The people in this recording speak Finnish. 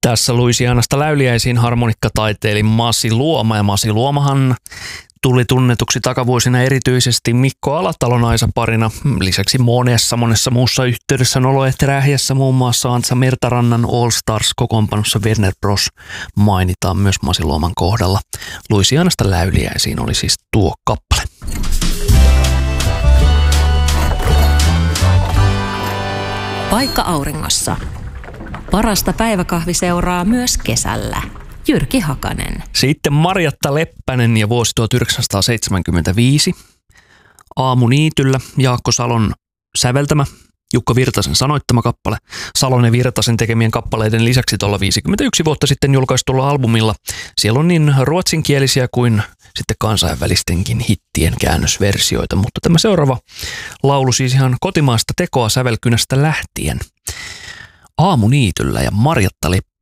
Tässä Louisianasta Läyliäisiin harmonikkataiteili Masi Luoma, ja Masi Luomahan tuli tunnetuksi takavuosina erityisesti Mikko Alatalon Aisa-parina. Lisäksi monessa muussa yhteydessä Noloehti-rähjässä, muun muassa Antsa Mertarannan All Stars-kokoonpanossa Werner Bros mainitaan myös Masi Luoman kohdalla. Louisianasta Läyliäisiin oli siis tuo kappale. Paikka auringossa. Parasta päiväkahviseuraa myös kesällä. Jyrki Hakanen. Sitten Marjatta Leppänen ja vuosi 1975. Aamuniityllä Jaakko Salon säveltämä, Jukka Virtasen sanoittama kappale. Salon ja Virtasen tekemien kappaleiden lisäksi tuolla 51 vuotta sitten julkaistulla albumilla. Siellä on niin ruotsinkielisiä kuin sitten kansainvälistenkin hittien käännösversioita, mutta tämä seuraava laulu siis ihan kotimaista tekoa sävelkynästä lähtien. Aamuniityllä ja Marjatta Leppänen.